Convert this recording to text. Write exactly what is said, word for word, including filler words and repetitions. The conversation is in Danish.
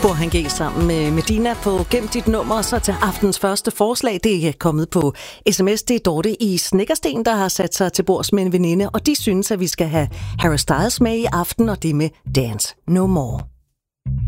Burhan G sammen med Medina på Gem dit nummer, så til aftens første forslag. Det er kommet på sms. Det er Dorte i Snekkersten, der har sat sig til bords med en veninde, og de synes, at vi skal have Harry Styles med i aften, og det med Dance No More.